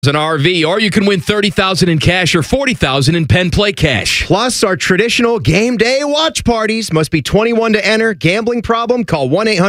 an RV, or you can win $30,000 in cash or $40,000 in Penn Play cash. Plus, our traditional game day watch parties. Must be 21 to enter. Gambling problem? Call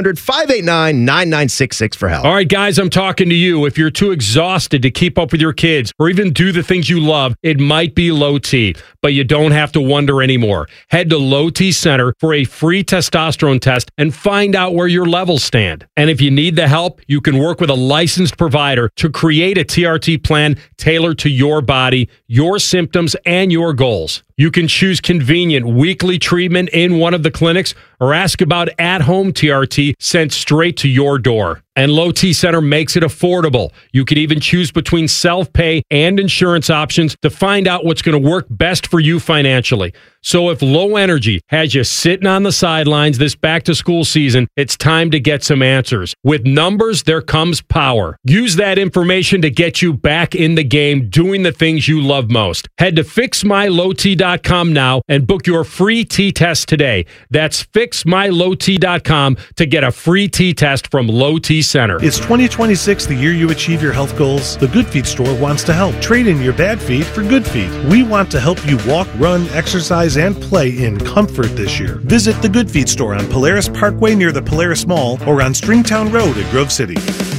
1-800-589-9966 for help. All right, guys, I'm talking to you. If you're too exhausted to keep up with your kids or even do the things you love, it might be low T, but you don't have to wonder anymore. Head to Low T Center for a free testosterone test and find out where your levels stand. And if you need the help, you can work with a licensed provider to create a TRT plan tailored to your body, your symptoms, and your goals. You can choose convenient weekly treatment in one of the clinics or ask about at-home TRT sent straight to your door. And Low T Center makes it affordable. You can even choose between self-pay and insurance options to find out what's going to work best for you financially. So if low energy has you sitting on the sidelines this back-to-school season, it's time to get some answers. With numbers, there comes power. Use that information to get you back in the game doing the things you love most. Head to fixmylowt.com now and book your free T-test today. That's fixmylowt.com to get a free T-test from Low T Center. It's 2026, the year you achieve your health goals. The Good Feet store wants to help. Trade in your bad feet for good feet. We want to help you walk, run, exercise, and play in comfort this year. Visit the Good Feet store on Polaris Parkway near the Polaris Mall or on Stringtown Road at Grove City.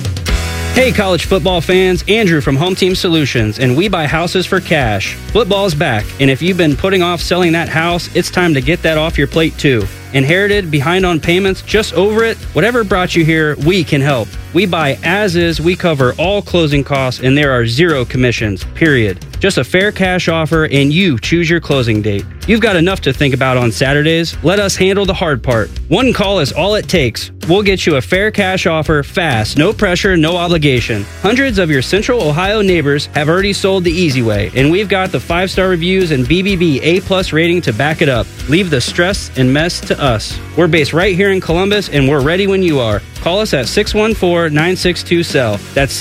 Hey college football fans, Andrew from Home Team Solutions, and we buy houses for cash. Football's back, and if you've been putting off selling that house, it's time to get that off your plate too. Inherited, behind on payments, just over it? Whatever brought you here, we can help. We buy as is, we cover all closing costs, and there are zero commissions, period. Just a fair cash offer, and you choose your closing date. You've got enough to think about on Saturdays. Let us handle the hard part. One call is all it takes. We'll get you a fair cash offer fast, no pressure, no obligation. Hundreds of your Central Ohio neighbors have already sold the easy way, and we've got the 5-star reviews and BBB A+ rating to back it up. Leave the stress and mess to us. We're based right here in Columbus, and we're ready when you are. Call us at 614-962-SELL. That's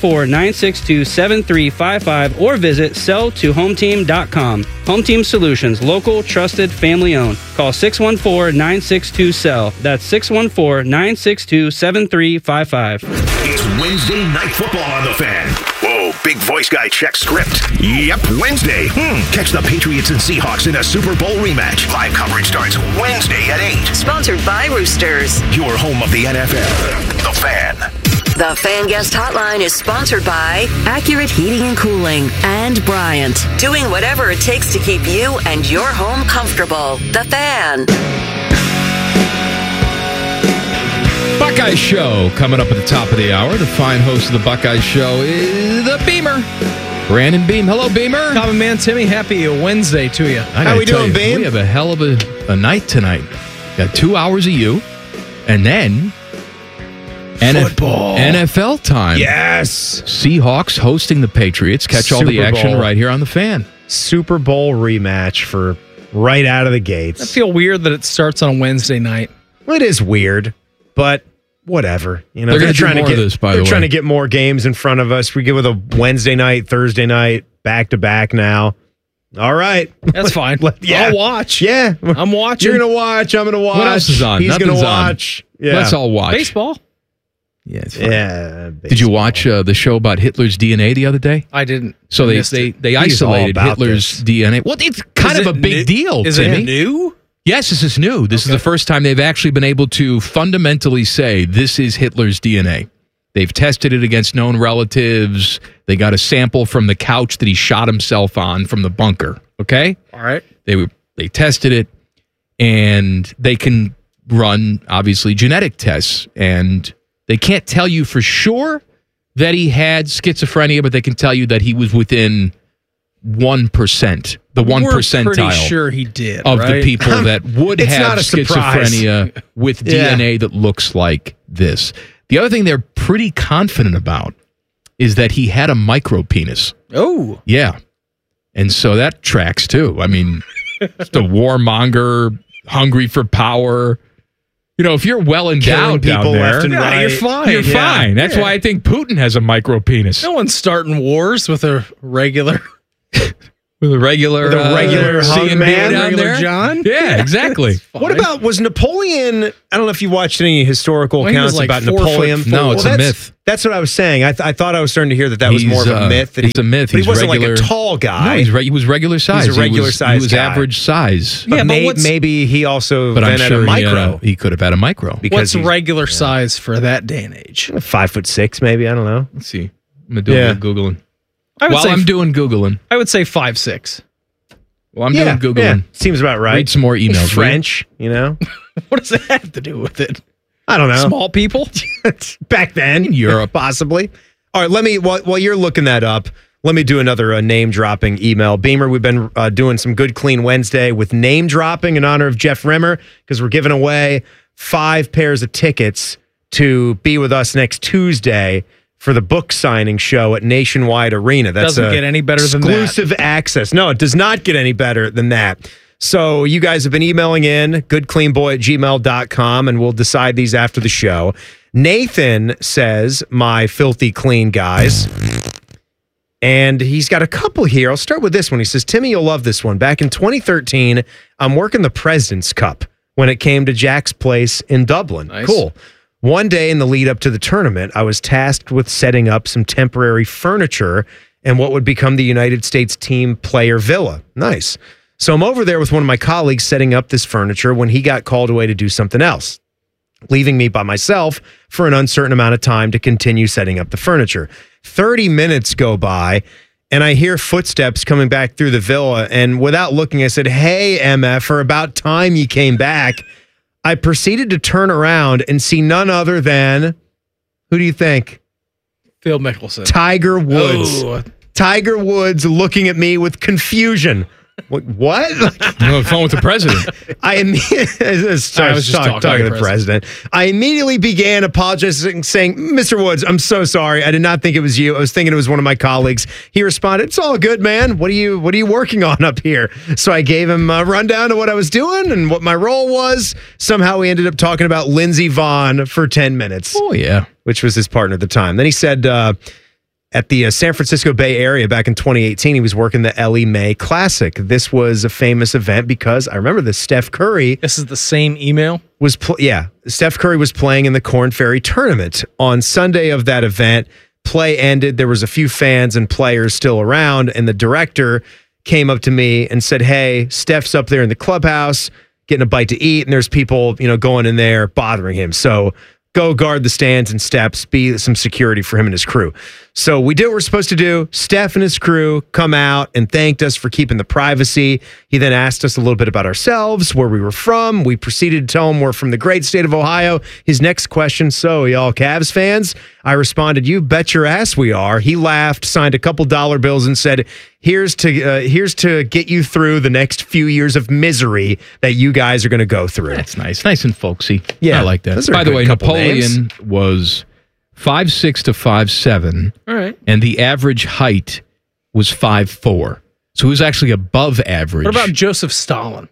614-962-7355, or visit selltohometeam.com. Home Team Solutions, local, trusted, family owned. Call 614-962-SELL. That's 614-962-7355. It's Wednesday Night Football on the Fan. Whoa, big voice guy check script. Yep, Wednesday. Catch the Patriots and Seahawks in a Super Bowl rematch. Live coverage starts Wednesday at 8. Sponsored by Roosters. Your home of the NFL. The Fan. The Fan Guest Hotline is sponsored by Accurate Heating and Cooling and Bryant. Doing whatever it takes to keep you and your home comfortable. The Fan. Buckeye Show coming up at the top of the hour. The fine host of the Buckeye Show is the Beamer, Brandon Beam. Hello, Beamer. Common man Timmy, happy Wednesday to you. How we doing, Beam? We have a hell of a night tonight. Got 2 hours of you, and then football. NFL time. Yes. Seahawks hosting the Patriots. Catch all the Super action Bowl. right here on the Fan. Super Bowl rematch for right out of the gates. I feel weird that it starts on Wednesday night. Well, it is weird, but whatever. You know, They're gonna do more of this, by the way. They're trying to get more games in front of us. We get with a Wednesday night, Thursday night, back to back now. All right. That's fine. Yeah. I'll watch. Yeah. I'm watching. You're going to watch. I'm going to watch. What else is on? He's going Nothing's to on. watch. Yeah. Let's all watch. Baseball? Yeah, it's fine. Yeah. Did you watch the show about Hitler's DNA the other day? I didn't. So they He's isolated all about Hitler's this. DNA. Well, it's kind of a big deal, Is Timmy. it new? Yes, this is new. This is the first time they've actually been able to fundamentally say this is Hitler's DNA. They've tested it against known relatives. They got a sample from the couch that he shot himself on from the bunker. Okay? All right. They tested it, and they can run, obviously, genetic tests. And they can't tell you for sure that he had schizophrenia, but they can tell you that he was within 1%, the 1 We're percentile pretty sure he did, of right? the people that would It's have not a surprise. schizophrenia with Yeah. DNA that looks like this. The other thing they're pretty confident about is that he had a micro penis. Oh. Yeah. And so that tracks too. I mean, just a warmonger, hungry for power. You know, if you're well endowed Killing people down there, left and right. You're fine. you're fine. That's why I think Putin has a micro penis. No one's starting wars with a regular. With a regular hug man, down regular there. John? Yeah, exactly. What about, was Napoleon, I don't know if you watched any historical Well, he was accounts like about 4'4". Napoleon. No, it's a that's- myth. That's what I was saying. I thought I was starting to hear that was He's, more of a myth. That it's a myth. But he He's wasn't regular, like a tall guy. No, he was regular size. He's a regular size He was guy. average size. But Yeah, but what's- maybe he also But I'm then sure had a micro. he could have had a micro. because What's he's regular size for that day and age? 5'6", maybe, I don't know. Let's see. I'm doing Yeah. Googling. I would While say I'm doing Googling. I would say 5'6". Well, I'm doing Googling. Yeah, seems about right. Read some more emails. will you? French, you know? What does that have to do with it? I don't know. Small people? Back then. In Europe. Possibly. All right, let me, while you're looking that up, let me do another name-dropping email. Beamer, we've been doing some Good Clean Wednesday with name-dropping in honor of Jeff Rimmer because we're giving away 5 pairs of tickets to be with us next Tuesday for the book signing show at Nationwide Arena. That's Doesn't get any better than that. exclusive access. No, it does not get any better than that. So you guys have been emailing in goodcleanboy@gmail.com, and we'll decide these after the show. Nathan says, my filthy clean guys. And he's got a couple here. I'll start with this one. He says, Timmy, you'll love this one. Back in 2013, I'm working the President's Cup when it came to Jack's Place in Dublin. Nice. Cool. One day in the lead up to the tournament, I was tasked with setting up some temporary furniture in what would become the United States team player villa. Nice. So I'm over there with one of my colleagues setting up this furniture when he got called away to do something else, leaving me by myself for an uncertain amount of time to continue setting up the furniture. 30 minutes go by, and I hear footsteps coming back through the villa, and without looking, I said, hey, MF, for about time you came back. I proceeded to turn around and see none other than, who do you think? Phil Mickelson. Tiger Woods. Oh. Tiger Woods looking at me with confusion. What? I'm on the phone with the president. I was just talking to the president. I immediately began apologizing, saying, Mr. Woods, I'm so sorry. I did not think it was you. I was thinking it was one of my colleagues. He responded, it's all good, man. What are you working on up here? So I gave him a rundown of what I was doing and what my role was. Somehow we ended up talking about Lindsey Vonn for 10 minutes. Oh, yeah. Which was his partner at the time. Then he said, at the San Francisco Bay Area back in 2018, he was working the Ellie Mae Classic. This was a famous event because I remember this. Steph Curry. This is the same email? Steph Curry was playing in the Korn Ferry Tournament. On Sunday of that event, play ended. There was a few fans and players still around, and the director came up to me and said, hey, Steph's up there in the clubhouse getting a bite to eat, and there's people, going in there bothering him. So go guard the stands and steps, be some security for him and his crew. So we did what we're supposed to do. Steph and his crew come out and thanked us for keeping the privacy. He then asked us a little bit about ourselves, where we were from. We proceeded to tell him we're from the great state of Ohio. His next question, so y'all Cavs fans? I responded, you bet your ass we are. He laughed, signed a couple dollar bills and said, here's to get you through the next few years of misery that you guys are going to go through. That's nice. Nice and folksy. Yeah. I like that. Those are a By the good way, couple Napoleon was 5'6" to 5'7", All right. and the average height was 5'4". So he was actually above average. What about Joseph Stalin?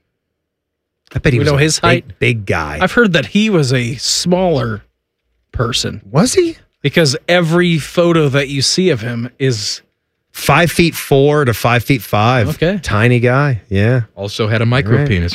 I bet he We was know a his big, height? big guy. I've heard that he was a smaller person Was he? because every photo that you see of him is 5'4" to 5'5". Okay. Tiny guy. Yeah. Also had a micro Right. penis.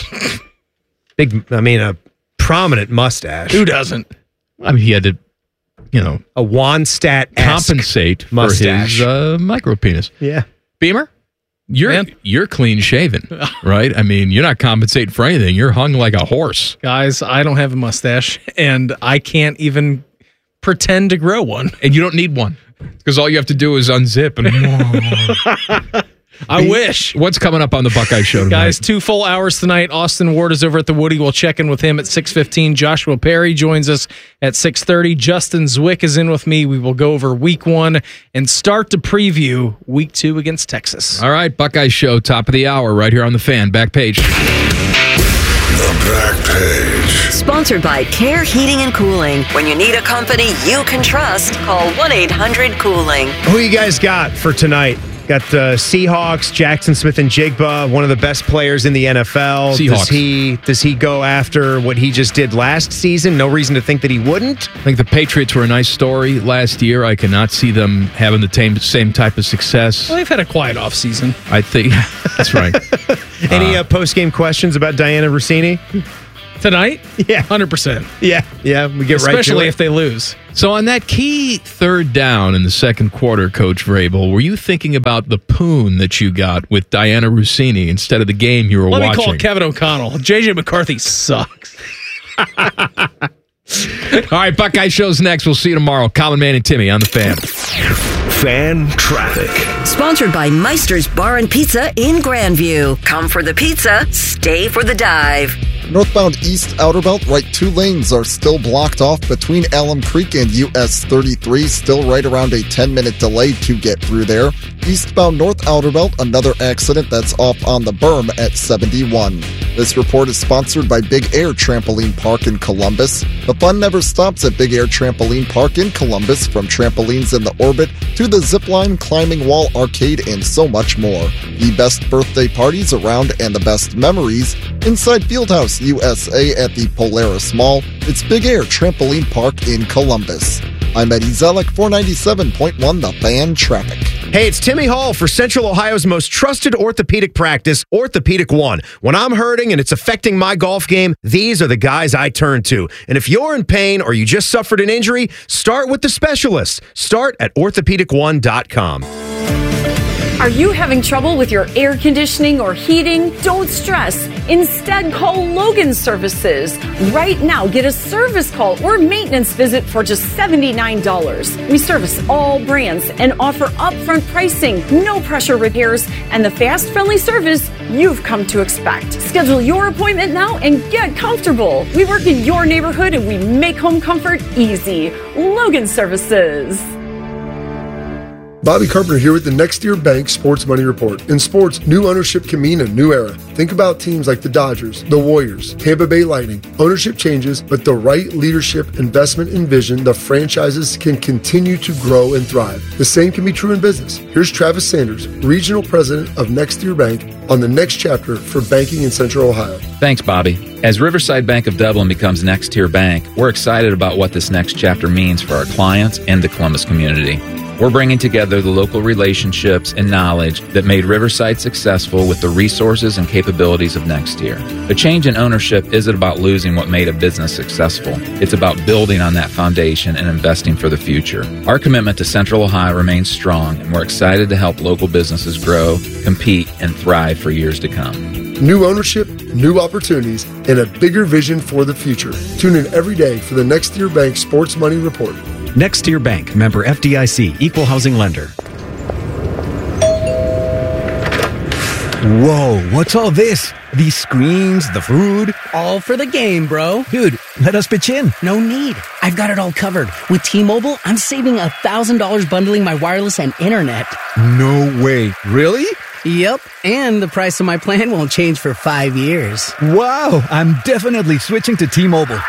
A prominent mustache. who doesn't? I mean, he had to, A Wonstadt compensate mustache. for his micro penis. Yeah. Beamer, Man. you're clean shaven, right? I mean, you're not compensating for anything. You're hung like a horse. Guys, I don't have a mustache and I can't even pretend to grow one. And you don't need one because all you have to do is unzip. And I wish. What's coming up on the Buckeye Show tonight? Guys, 2 full hours tonight. Austin Ward is over at the Woody. We'll check in with him at 6:15. Joshua Perry joins us at 6:30. Justin Zwick is in with me. We will go over week 1 and start to preview week 2 against Texas. All right, Buckeye Show, top of the hour, right here on the Fan. Back page. The back page. Sponsored by Care Heating and Cooling. When you need a company you can trust, call 1-800-COOLING. Who you guys got for tonight? Got the Seahawks, Jackson Smith-Njigba, one of the best players in the NFL. Seahawks. Does he go after what he just did last season? No reason to think that he wouldn't. I think the Patriots were a nice story last year. I cannot see them having the same type of success. Well, they've had a quiet offseason. I think that's right. Any post-game questions about Diana Rossini? Tonight? Yeah. 100%. Yeah, we get right to Especially it. if they lose. So on that key third down in the second quarter, Coach Vrabel, were you thinking about the poon that you got with Diana Rossini instead of the game you were watching? Let me call Kevin O'Connell. JJ McCarthy sucks. All right, Buckeye Show's next. We'll see you tomorrow. Common Man and Timmy on the Fan. Fan traffic. Sponsored by Meister's Bar and Pizza in Grandview. Come for the pizza, stay for the dive. Northbound East Outer Belt, right 2 lanes are still blocked off between Elm Creek and US 33. Still right around a 10-minute delay to get through there. Eastbound North Outer Belt, another accident that's off on the berm at 71. This report is sponsored by Big Air Trampoline Park in Columbus. The fun never stops at Big Air Trampoline Park in Columbus, from trampolines in the orbit to the zipline, climbing wall arcade, and so much more. The best birthday parties around and the best memories inside Fieldhouse USA at the Polaris Mall. It's Big Air Trampoline Park in Columbus. I'm Eddie Zellick, 497.1 The Fan Traffic. Hey, it's Timmy Hall for Central Ohio's most trusted orthopedic practice, Orthopedic One. When I'm hurting and it's affecting my golf game, these are the guys I turn to. And if you're in pain or you just suffered an injury, start with the specialists. Start at orthopedic1.com. Are you having trouble with your air conditioning or heating? Don't stress. Instead, call Logan Services. Right now, get a service call or maintenance visit for just $79. We service all brands and offer upfront pricing, no pressure repairs, and the fast, friendly service you've come to expect. Schedule your appointment now and get comfortable. We work in your neighborhood and we make home comfort easy. Logan Services. Bobby Carpenter here with the Next Year Bank Sports Money Report. In sports, new ownership can mean a new era. Think about teams like the Dodgers, the Warriors, Tampa Bay Lightning. Ownership changes, but the right leadership, investment, and vision, the franchises can continue to grow and thrive. The same can be true in business. Here's Travis Sanders, Regional President of Next Year Bank, on the next chapter for banking in Central Ohio. Thanks, Bobby. As Riverside Bank of Dublin becomes Next Tier Bank, we're excited about what this next chapter means for our clients and the Columbus community. We're bringing together the local relationships and knowledge that made Riverside successful with the resources and capabilities of Next Year. A change in ownership isn't about losing what made a business successful. It's about building on that foundation and investing for the future. Our commitment to Central Ohio remains strong, and we're excited to help local businesses grow, compete, and thrive for years to come. New ownership, new opportunities, and a bigger vision for the future. Tune in every day for the Next Year Bank Sports Money Report. Next Year Bank, member FDIC, equal housing lender. Whoa, what's all this? These screens, the food? All for the game, bro. Dude, let us pitch in. No need. I've got it all covered. With T-Mobile, I'm saving $1,000 bundling my wireless and internet. No way. Really? Yep, and the price of my plan won't change for 5 years. Wow, I'm definitely switching to T-Mobile.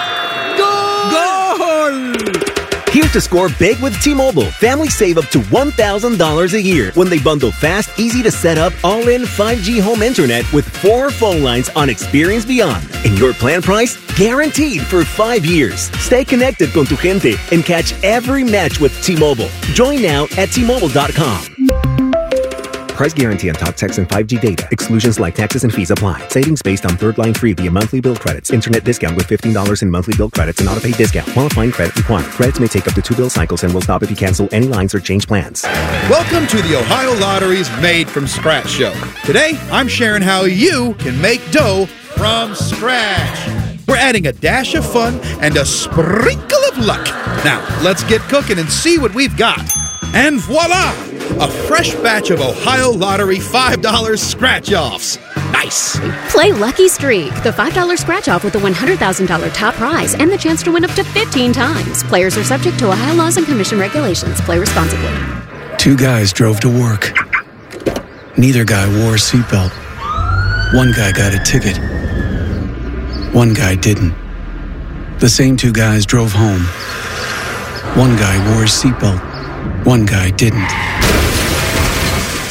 Here to score big with T-Mobile. Families save up to $1,000 a year when they bundle fast, easy to set up, all-in 5G home internet with 4 phone lines on Experience Beyond. And your plan price? Guaranteed for 5 years. Stay connected con tu gente and catch every match with T-Mobile. Join now at T-Mobile.com. Price guarantee on talk, text, and 5G data. Exclusions like taxes and fees apply. Savings based on third line free via monthly bill credits. Internet discount with $15 in monthly bill credits and auto-pay discount. Qualifying credit required. Credits may take up to 2 bill cycles and will stop if you cancel any lines or change plans. Welcome to the Ohio Lottery's Made from Scratch show. Today, I'm sharing how you can make dough from scratch. We're adding a dash of fun and a sprinkle of luck. Now, let's get cooking and see what we've got. And voila! A fresh batch of Ohio Lottery $5 scratch-offs. Nice! Play Lucky Streak, the $5 scratch-off with a $100,000 top prize and the chance to win up to 15 times. Players are subject to Ohio laws and commission regulations. Play responsibly. 2 guys drove to work. Neither guy wore a seatbelt. One guy got a ticket. One guy didn't. The same 2 guys drove home. One guy wore his seatbelt. One guy didn't.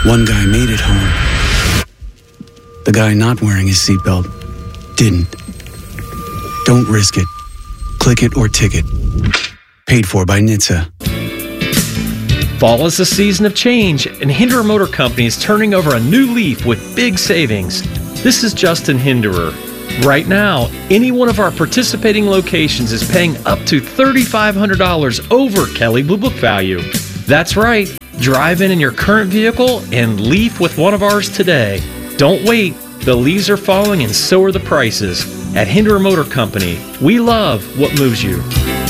One guy made it home. The guy not wearing his seatbelt didn't. Don't risk it. Click it or ticket. Paid for by NHTSA. Fall is a season of change, and Hinderer Motor Company is turning over a new leaf with big savings. This is Justin Hinderer. Right now, any one of our participating locations is paying up to $3,500 over Kelley Blue Book value. That's right. Drive in your current vehicle and leaf with one of ours today. Don't wait. The leaves are falling and so are the prices. At Hinderer Motor Company, we love what moves you.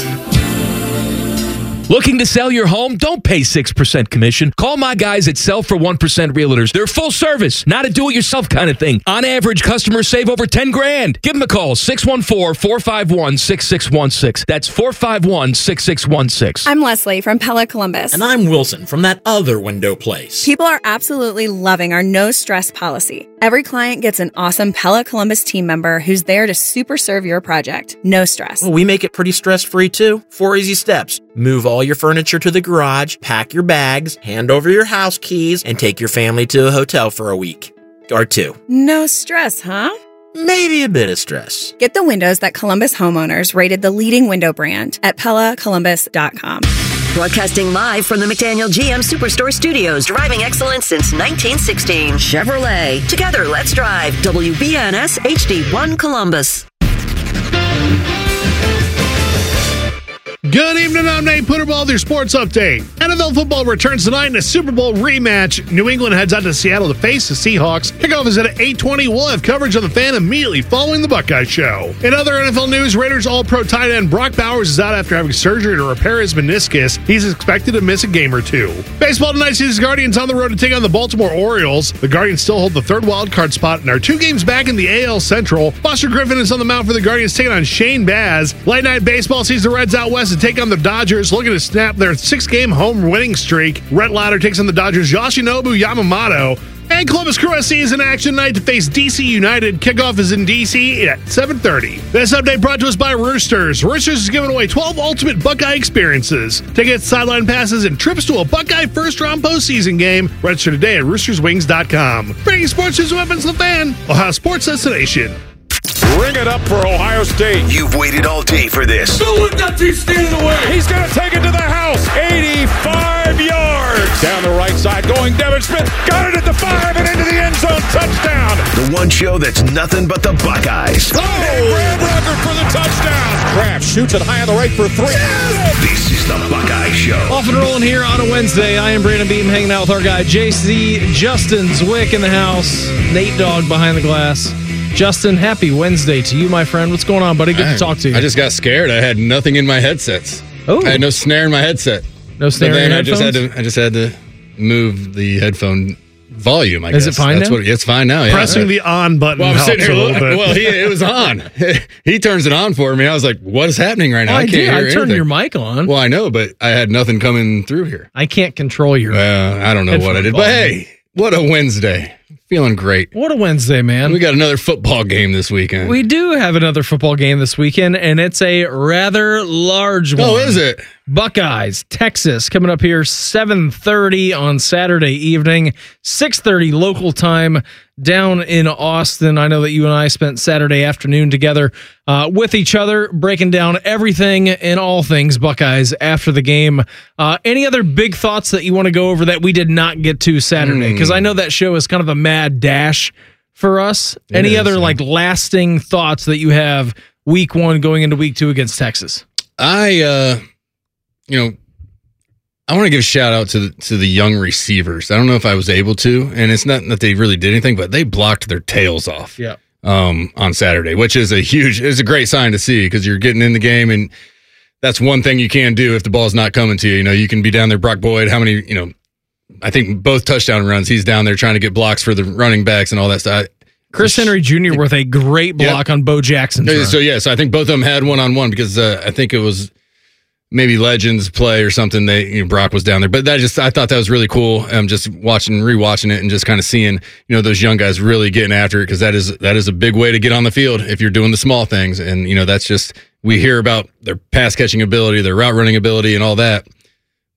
Looking to sell your home? Don't pay 6% commission. Call my guys at Sell for 1% Realtors. They're full service, not a do-it-yourself kind of thing. On average, customers save over $10,000. Give them a call, 614-451-6616. That's 451-6616. I'm Leslie from Pella Columbus. And I'm Wilson from that other window place. People are absolutely loving our no stress policy. Every client gets an awesome Pella Columbus team member who's there to super serve your project. No stress. Well, we make it pretty stress-free too. 4 easy steps. Move all your furniture to the garage, pack your bags, hand over your house keys, and take your family to a hotel for a week. Or 2. No stress, huh? Maybe a bit of stress. Get the windows that Columbus homeowners rated the leading window brand at PellaColumbus.com. Broadcasting live from the McDaniel GM Superstore Studios, driving excellence since 1916. Chevrolet. Together, let's drive. WBNS HD1 Columbus. Good evening, I'm Nate Putterball with your sports update. NFL football returns tonight in a Super Bowl rematch. New England heads out to Seattle to face the Seahawks. Kickoff is at 8:20. We'll have coverage on the Fan immediately following the Buckeye Show. In other NFL news, Raiders All-Pro tight end Brock Bowers is out after having surgery to repair his meniscus. He's expected to miss a game or two. Baseball tonight sees the Guardians on the road to take on the Baltimore Orioles. The Guardians still hold the third wildcard spot and are 2 games back in the AL Central. Buster Griffin is on the mound for the Guardians, taking on Shane Baz. Late night baseball sees the Reds out west to take on the Dodgers, looking to snap their 6-game home winning streak. Rhett Lauder takes on the Dodgers' Yoshinobu Yamamoto. And Columbus Crew SC is in action tonight to face DC United. Kickoff is in DC at 7:30. This update brought to us by Roosters. Roosters is giving away 12 ultimate Buckeye experiences. Tickets, sideline passes, and trips to a Buckeye first-round postseason game. Register today at roosterswings.com. Bringing sports news and weapons to the Fan, Ohio sports destination. Ring it up for Ohio State. You've waited all day for this. Don't let that team stand in the way. He's going to take it to the house. 85 yards. Down the right side going Devin Smith. Got it at the 5 and into the end zone. Touchdown. The one show that's nothing but the Buckeyes. Oh! Brad Rucker for the touchdown. Kraft shoots it high on the right for 3. Yes! This is the Buckeye Show. Off and rolling here on a Wednesday. I am Brandon Beaton hanging out with our guy JC Justin Zwick in the house. Nate Dogg behind the glass. Justin, happy Wednesday to you, my friend. What's going on, buddy? Good to talk to you. I just got scared. I had nothing in my headsets. Oh. I had no snare in my headset. No snare in your headphones? I just had to move the headphone volume, I guess. Is it fine now? It's fine now, yeah. Pressing the on button helps a little bit. Well, it was on. He turns it on for me. I was like, what is happening right now? I can't hear anything. I turned your mic on. Well, I know, but I had nothing coming through here. I can't control your I don't know what I did. But hey, what a Wednesday. Feeling great. What a Wednesday, man. We got another football game this weekend. We do have another football game this weekend, and it's a rather large one. Oh, is it? Buckeyes, Texas, coming up here 7:30 on Saturday evening, 6:30 local time down in Austin. I know that you and I spent Saturday afternoon together with each other, breaking down everything and all things Buckeyes after the game. Any other big thoughts that you want to go over that we did not get to Saturday? Because I know that show is kind of a mad dash for us. Any other lasting thoughts that you have week 1 going into week 2 against Texas? I want to give a shout out to the young receivers. I don't know if I was able to, and it's not that they really did anything, but they blocked their tails off. Yeah. On Saturday, which is a great sign to see because you're getting in the game, and that's one thing you can do if the ball's not coming to you. You can be down there. Brock Boyd, how many? I think both touchdown runs, he's down there trying to get blocks for the running backs and all that stuff. Chris Henry Jr. with a great block on Bo Jackson. So I think both of them had one-on-one because I think it was maybe Legends play or something. Brock was down there, but I thought that was really cool. Just rewatching it and just kind of seeing, those young guys really getting after it because that is a big way to get on the field if you're doing the small things. And that's just, we hear about their pass catching ability, their route running ability, and all that.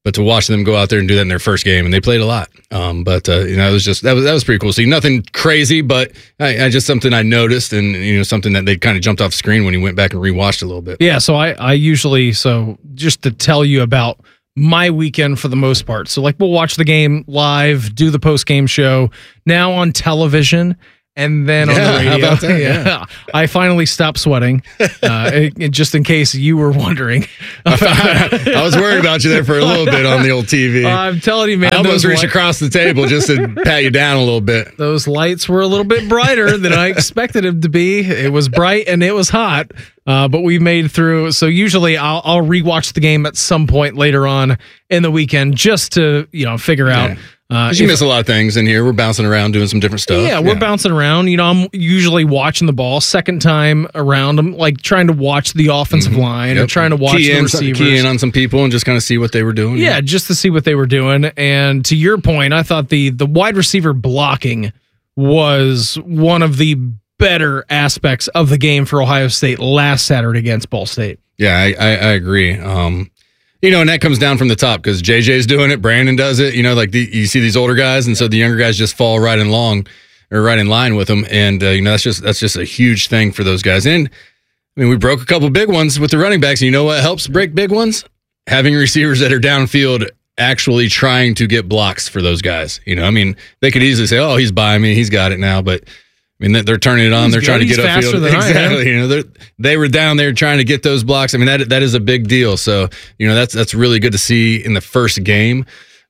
But to watch them go out there and do that in their first game, and they played a lot. It was just that was pretty cool. See, nothing crazy, but I just something I noticed, and something that they kind of jumped off the screen when you went back and rewatched a little bit. Yeah, so I usually just to tell you about my weekend for the most part. So we'll watch the game live, do the post game show now on television. And then on the radio, how about that? Yeah. I finally stopped sweating. Just in case you were wondering, I was worried about you there for a little bit on the old TV. I'm telling you, man, I almost reached across the table just to pat you down a little bit. Those lights were a little bit brighter than I expected them to be. It was bright and it was hot, but we made it through. So usually I'll rewatch the game at some point later on in the weekend just to figure out. Because you miss a lot of things in here. We're bouncing around doing some different stuff. Yeah, we're bouncing around. I'm usually watching the ball second time around. I'm trying to watch the offensive line or trying to watch the receivers. Key in on some people and just kind of see what they were doing. Yeah, just to see what they were doing. And to your point, I thought the wide receiver blocking was one of the better aspects of the game for Ohio State last Saturday against Ball State. Yeah, I agree. And that comes down from the top because JJ's doing it, Brandon does it. You see these older guys, and so the younger guys just fall right in line with them, and that's just a huge thing for those guys. And we broke a couple big ones with the running backs. And you know what helps break big ones? Having receivers that are downfield actually trying to get blocks for those guys. They could easily say, "Oh, he's by me, he's got it now," but they're turning it on. They're trying to get upfield. Exactly. They were down there trying to get those blocks. That is a big deal. So, that's really good to see in the first game.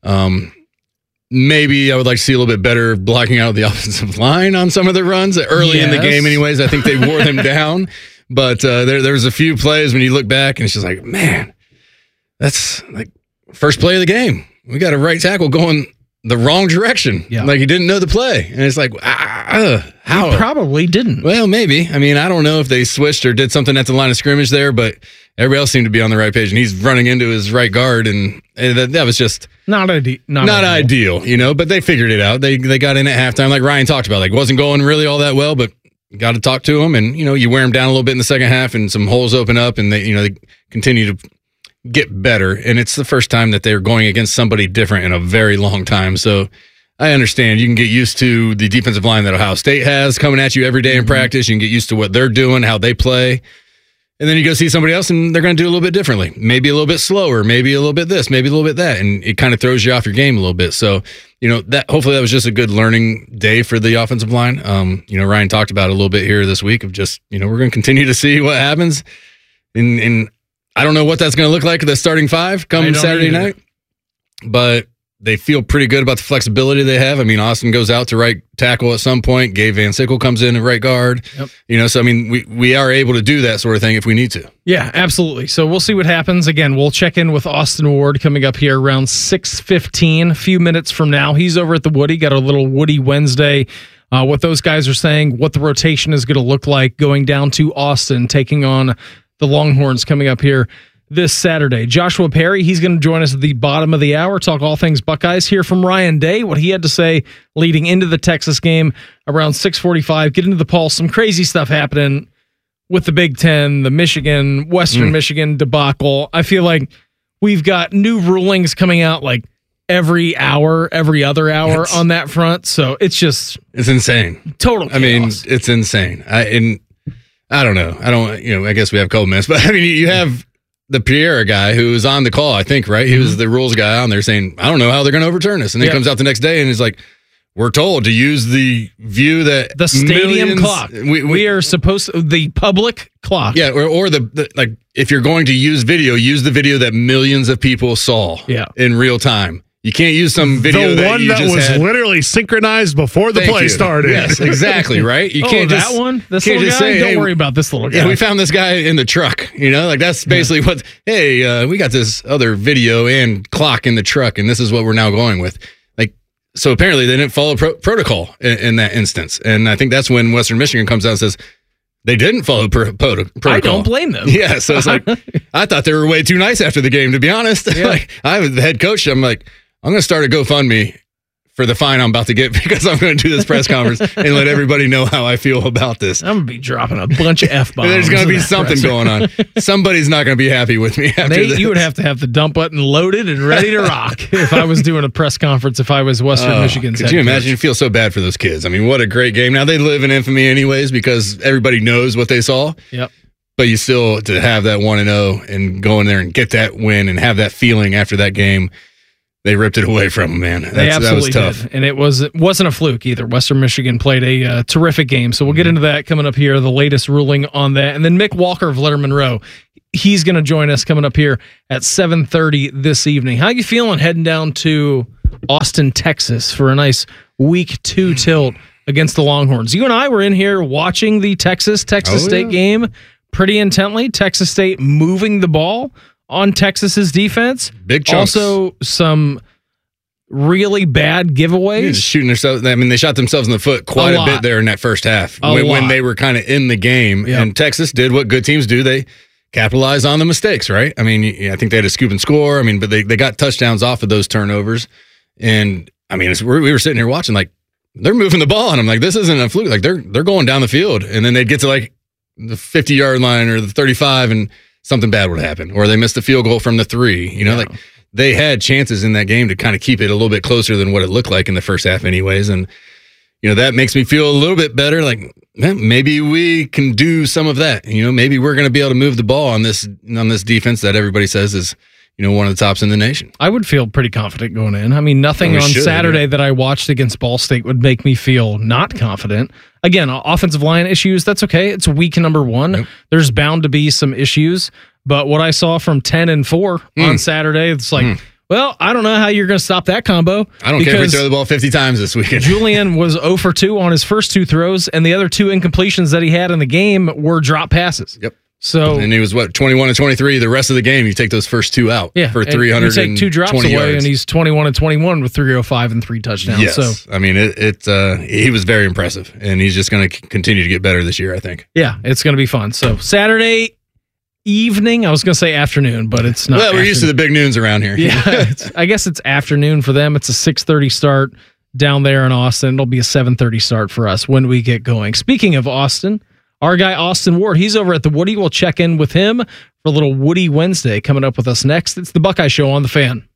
Maybe I would like to see a little bit better blocking out of the offensive line on some of the runs early in the game. Anyways, I think they wore them down. But there's a few plays when you look back and it's just like, man, that's first play of the game. We got a right tackle going the wrong direction. Yeah. He didn't know the play. And it's how? He probably didn't. Well, maybe. I don't know if they switched or did something at the line of scrimmage there, but everybody else seemed to be on the right page. And he's running into his right guard, and that was just not ideal, but they figured it out. They got in at halftime, like Ryan talked about. Wasn't going really all that well, but got to talk to him. And, you wear him down a little bit in the second half, and some holes open up, and they continue to get better. And it's the first time that they're going against somebody different in a very long time. So I understand you can get used to the defensive line that Ohio State has coming at you every day in practice. You can get used to what they're doing, how they play. And then you go see somebody else and they're going to do a little bit differently. Maybe a little bit slower, maybe a little bit this, maybe a little bit that. And it kind of throws you off your game a little bit. So, hopefully that was just a good learning day for the offensive line. Ryan talked about it a little bit here this week of just, we're going to continue to see what happens. And I don't know what that's going to look like the starting five come Saturday night, but they feel pretty good about the flexibility they have. Austin goes out to right tackle at some point. Gabe Van Sickle comes in at right guard. Yep. So we are able to do that sort of thing if we need to. Yeah, absolutely. So we'll see what happens. Again, we'll check in with Austin Ward coming up here around 6:15, a few minutes from now. He's over at the Woody. Got a little Woody Wednesday. What those guys are saying, what the rotation is going to look like going down to Austin, taking on the Longhorns coming up here this Saturday. Joshua Perry, he's going to join us at the bottom of the hour, talk all things Buckeyes, hear from Ryan Day, what he had to say leading into the Texas game around 6:45, get into the pulse, some crazy stuff happening with the Big Ten, the Western Michigan debacle. I feel like we've got new rulings coming out every hour, every other hour on that front. So it's insane. Total chaos. It's insane. I don't know. I guess we have a couple minutes, but you have the Pierre guy who was on the call, I think, right? He was the rules guy on there saying, I don't know how they're going to overturn this. And then he comes out the next day and he's like, we're told to use the view that the stadium clock. We are supposed to, the public clock. Yeah. Or the if you're going to use video, use the video that millions of people saw in real time. You can't use some video that was literally synchronized before the play started. Yes, exactly, right? You can't that one? This little guy? Don't worry about this little guy. Yeah, we found this guy in the truck, that's basically what, we got this other video and clock in the truck, and this is what we're now going with. So apparently they didn't follow protocol in that instance. And I think that's when Western Michigan comes out and says, they didn't follow protocol. I don't blame them. Yeah, so it's I thought they were way too nice after the game, to be honest. Yeah. I was the head coach. I'm like, I'm going to start a GoFundMe for the fine I'm about to get because I'm going to do this press conference and let everybody know how I feel about this. I'm going to be dropping a bunch of F-bombs. There's going to be something going on. Somebody's not going to be happy with me after Nate, this. you would have to have the dump button loaded and ready to rock if I was doing a press conference, if I was Western Michigan's Could head you coach. imagine? You feel so bad for those kids. I mean, what a great game. Now, they live in infamy anyways because everybody knows what they saw. Yep. But you still, to have that 1-0 and go in there and get that win and have that feeling after that game, they ripped it away from them, man. They absolutely that was tough. did. And it wasn't a fluke either. Western Michigan played a terrific game. So we'll get into that coming up here, the latest ruling on that. And then Mick Walker of Letterman Row, he's going to join us coming up here at 7:30 this evening. How you feeling heading down to Austin, Texas for a nice week 2 tilt against the Longhorns? You and I were in here watching the Texas State game pretty intently. Texas State moving the ball on Texas's defense. Big chunks. Also, some really bad giveaways. Shooting themselves. I mean, they shot themselves in the foot quite a bit there in that first half when they were kind of in the game. Yep. And Texas did what good teams do. They capitalized on the mistakes, right? I mean, I think they had a scoop and score. I mean, but they got touchdowns off of those turnovers. And I mean, we were sitting here watching, like, they're moving the ball, and I'm like, this isn't a fluke. Like, they're going down the field, and then they'd get to like the 50-yard line or the 35, and something bad would happen, or they missed a field goal from the 3. You know, like they had chances in that game to kind of keep it a little bit closer than what it looked like in the first half, anyways. And you know, that makes me feel a little bit better. Like, man, maybe we can do some of that. You know, maybe we're going to be able to move the ball on this defense that everybody says is, you know, one of the tops in the nation. I would feel pretty confident going in. I mean, nothing on Saturday that I watched against Ball State would make me feel not confident. Again, offensive line issues, that's okay. It's week number 1. Yep. There's bound to be some issues. But what I saw from 10 and 4 on Saturday, it's like, well, I don't know how you're going to stop that combo. I don't care if we throw the ball 50 times this weekend. Julian was 0 for 2 on his first 2 throws, and the other 2 incompletions that he had in the game were drop passes. Yep. So, and he was 21 and 23 the rest of the game. You take those first 2 out for 300. You take 2 drops away, yards. and he's 21 and 21 with 305 and 3 touchdowns. Yes. So, I mean, he was very impressive, and he's just going to continue to get better this year, I think. Yeah, it's going to be fun. So Saturday evening, I was going to say afternoon, but it's not. Well, we're used to the big noons around here. Yeah, I guess it's afternoon for them. It's a 6:30 start down there in Austin. It'll be a 7:30 start for us when we get going. Speaking of Austin, our guy Austin Ward, he's over at the Woody. We'll check in with him for a little Woody Wednesday coming up with us next. It's the Buckeye Show on The Fan.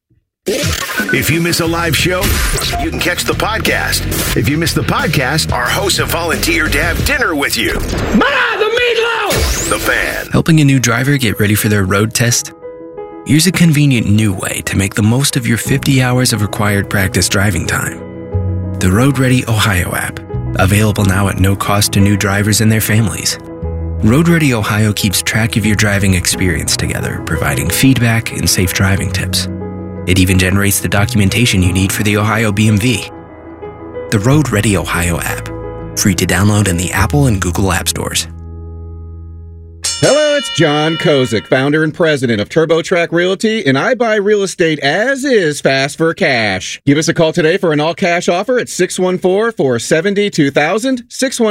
If you miss a live show, you can catch the podcast. If you miss the podcast, our hosts have volunteered to have dinner with you. Ma, the meatloaf! The Fan. Helping a new driver get ready for their road test? Here's a convenient new way to make the most of your 50 hours of required practice driving time. The Road Ready Ohio app, available now at no cost to new drivers and their families. Road Ready Ohio keeps track of your driving experience together, providing feedback and safe driving tips. It even generates the documentation you need for the Ohio BMV. The Road Ready Ohio app, free to download in the Apple and Google App Stores. Hello, it's John Kozik, founder and president of TurboTrack Realty, and I buy real estate as is fast for cash. Give us a call today for an all-cash offer at 614-470-2000,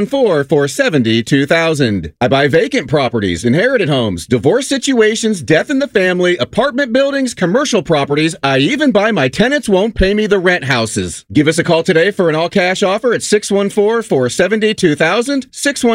614-470-2000. I buy vacant properties, inherited homes, divorce situations, death in the family, apartment buildings, commercial properties. I even buy my tenants won't pay me the rent houses. Give us a call today for an all-cash offer at 614-470-2000,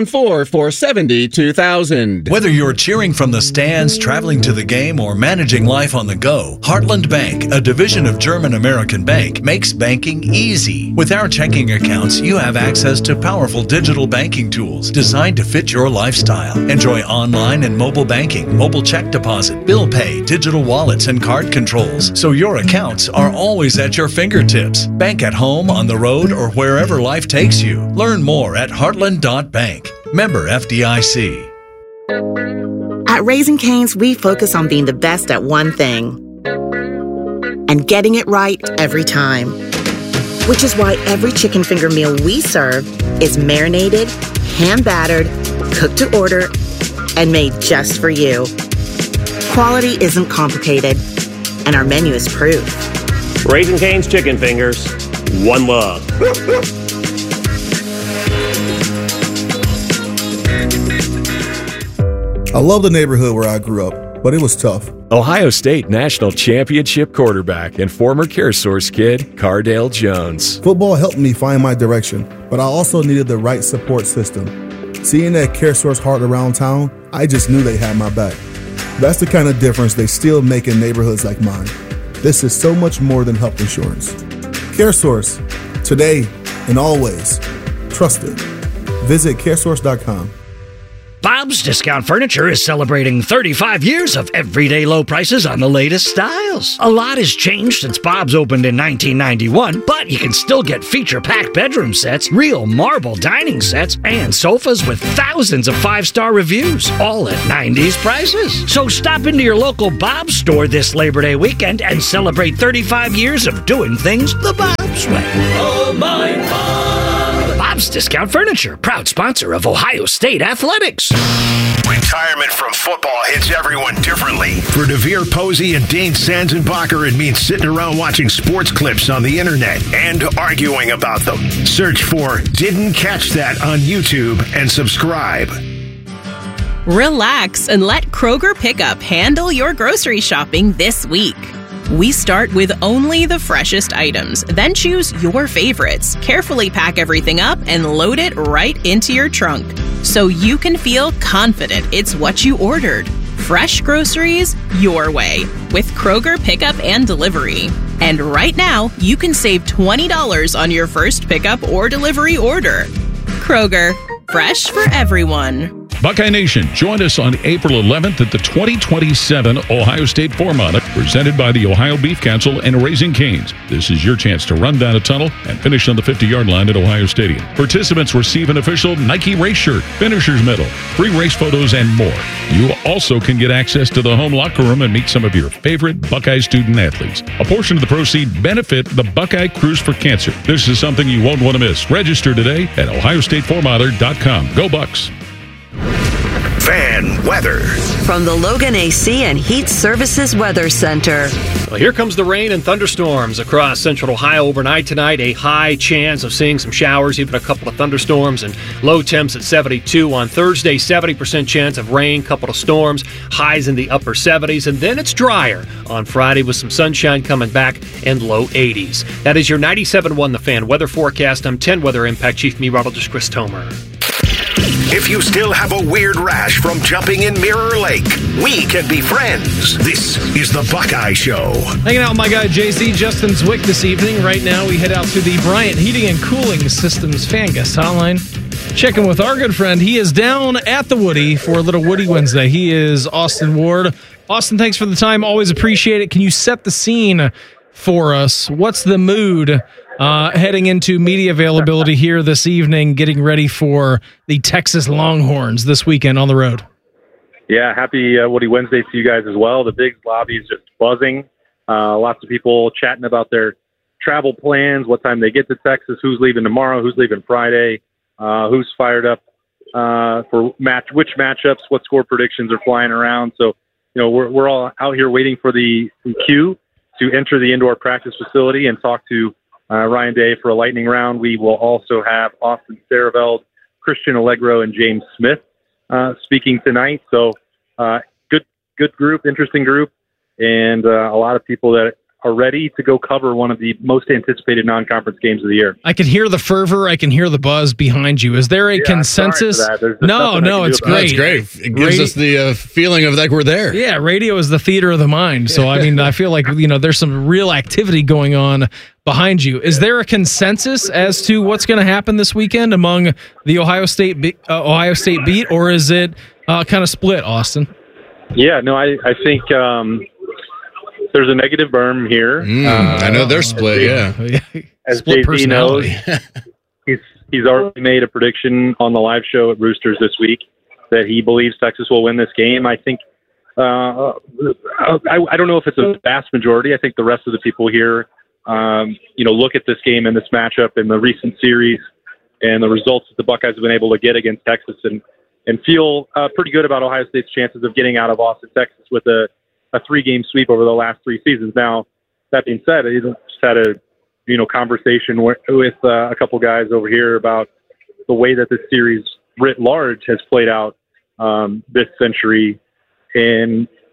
614-470-2000. Whether you're cheering from the stands, traveling to the game, or managing life on the go, Heartland Bank, a division of German American Bank, makes banking easy. With our checking accounts, you have access to powerful digital banking tools designed to fit your lifestyle. Enjoy online and mobile banking, mobile check deposit, bill pay, digital wallets, and card controls, so your accounts are always at your fingertips. Bank at home, on the road, or wherever life takes you. Learn more at heartland.bank. Member FDIC. At Raising Cane's, we focus on being the best at one thing and getting it right every time. Which is why every chicken finger meal we serve is marinated, hand-battered, cooked to order, and made just for you. Quality isn't complicated, and our menu is proof. Raising Cane's Chicken Fingers, one love. I love the neighborhood where I grew up. but it was tough. Ohio State National Championship quarterback and former CareSource kid, Cardale Jones. Football helped me find my direction, but I also needed the right support system. Seeing that CareSource heart around town, I just knew they had my back. That's the kind of difference they still make in neighborhoods like mine. This is so much more than health insurance. CareSource, today and always. Trusted. Visit caresource.com. Bob's Discount Furniture is celebrating 35 years of everyday low prices on the latest styles. A lot has changed since Bob's opened in 1991, but you can still get feature-packed bedroom sets, real marble dining sets, and sofas with thousands of 5-star reviews, all at 90s prices. So stop into your local Bob's store this Labor Day weekend and celebrate 35 years of doing things the Bob's way. Oh, my Bob! Bob's Discount Furniture, proud sponsor of Ohio State Athletics. Retirement from football hits everyone differently. For Devere Posey and Dane Sanzenbacher, it means sitting around watching sports clips on the internet and arguing about them. Search for Didn't Catch That on YouTube and subscribe. Relax and let Kroger Pickup handle your grocery shopping this week. We start with only the freshest items, then choose your favorites, carefully pack everything up, and load it right into your trunk, so you can feel confident it's what you ordered. Fresh groceries your way with Kroger Pickup and Delivery. And right now, you can save $20 on your first pickup or delivery order. Kroger, fresh for everyone. Buckeye Nation, join us on April 11th at the 2027 Ohio State Foremounted, presented by the Ohio Beef Council and Raising Cane's. This is your chance to run down a tunnel and finish on the 50-yard line at Ohio Stadium. Participants receive an official Nike race shirt, finisher's medal, free race photos, and more. You also can get access to the home locker room and meet some of your favorite Buckeye student athletes. A portion of the proceeds benefit the Buckeye Cruise for Cancer. This is something you won't want to miss. Register today at ohiostateforemounted.com. Go Bucks! Fan weather from the Logan AC and Heat Services Weather Center. Well, here comes the rain and thunderstorms across central Ohio overnight tonight. A high chance of seeing some showers, even a couple of thunderstorms, and low temps at 72. On Thursday, 70% chance of rain, couple of storms, highs in the upper 70s, and then it's drier on Friday with some sunshine coming back and low 80s. That is your 97.1 The Fan weather forecast. I'm 10 Weather Impact Chief Meteorologist Chris Tomer. If you still have a weird rash from jumping in Mirror Lake, we can be friends. This is the Buckeye Show. Hanging out with my guy JC Justin Zwick this evening. Right now we head out to the Bryant Heating and Cooling Systems fan guest hotline. Checking with our good friend. He is down at the Woody for a little Woody Wednesday. He is Austin Ward. Austin, thanks for the time. Always appreciate it. Can you set the scene for us? What's the mood heading into media availability here this evening, getting ready for the Texas Longhorns this weekend on the road? Yeah, happy Woody Wednesday to you guys as well. The big lobby is just buzzing. Lots of people chatting about their travel plans, what time they get to Texas, who's leaving tomorrow, who's leaving Friday, who's fired up for which matchups, what score predictions are flying around. So, we're all out here waiting for the cue to enter the indoor practice facility and talk to Ryan Day for a lightning round. We will also have Austin Saraveld, Christian Allegro, and James Smith speaking tonight. So good group, interesting group, and a lot of people that are ready to go cover one of the most anticipated non-conference games of the year. I can hear the fervor. I can hear the buzz behind you. Is there a consensus? No, it's great. It's great. It gives us the feeling of like we're there. Yeah, radio is the theater of the mind. So, I mean, I feel like, there's some real activity going on behind you. Is there a consensus as to what's going to happen this weekend among the Ohio State beat, or is it kind of split, Austin? Yeah, no, I think there's a negative berm here. I know they're split, As split JC knows, he's already made a prediction on the live show at Roosters this week that he believes Texas will win this game. I think, I don't know if it's a vast majority. I think the rest of the people here, look at this game and this matchup and the recent series and the results that the Buckeyes have been able to get against Texas and feel pretty good about Ohio State's chances of getting out of Austin, Texas with a 3-game sweep over the last 3 seasons. Now, that being said, I just had a conversation with a couple guys over here about the way that this series writ large has played out this century. And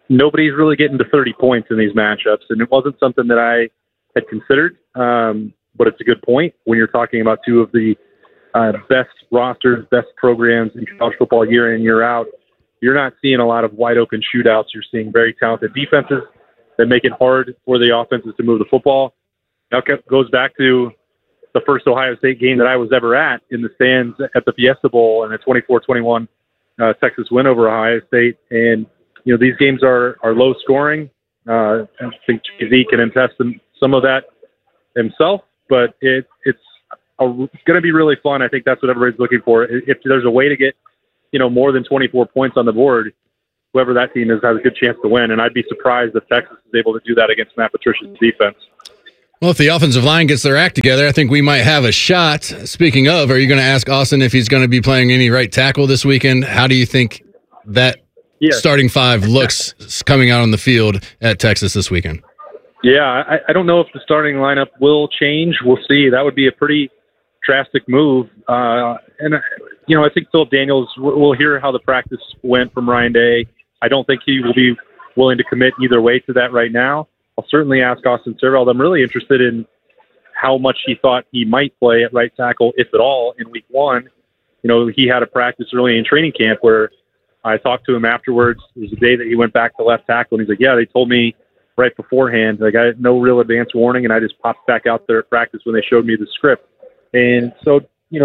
nobody's really getting to 30 points in these matchups, and it wasn't something that I had considered, but it's a good point when you're talking about two of the best rosters, best programs in college football year in, year out. You're not seeing a lot of wide-open shootouts. You're seeing very talented defenses that make it hard for the offenses to move the football. Now it goes back to the first Ohio State game that I was ever at in the stands at the Fiesta Bowl and a 24-21 Texas win over Ohio State. And, you know, these games are low scoring. I think Zeke can attest to some of that himself, but it's going to be really fun. I think that's what everybody's looking for. If there's a way to get, you know, more than 24 points on the board, whoever that team is has a good chance to win. And I'd be surprised if Texas is able to do that against Matt Patricia's defense. Well, if the offensive line gets their act together, I think we might have a shot. Speaking of, are you going to ask Austin if he's going to be playing any right tackle this weekend? How do you think that starting five looks coming out on the field at Texas this weekend? Yeah, I don't know if the starting lineup will change. We'll see. That would be a pretty drastic move. And, you know, I think Philip Daniels, we'll hear how the practice went from Ryan Day. I don't think he will be willing to commit either way to that right now. I'll certainly ask Austin Servald. I'm really interested in how much he thought he might play at right tackle, if at all, in week one. You know, he had a practice early in training camp where I talked to him afterwards. It was the day that he went back to left tackle, and he's like, yeah, they told me right beforehand. Like, I had no real advance warning, and I just popped back out there at practice when they showed me the script. And so, you know,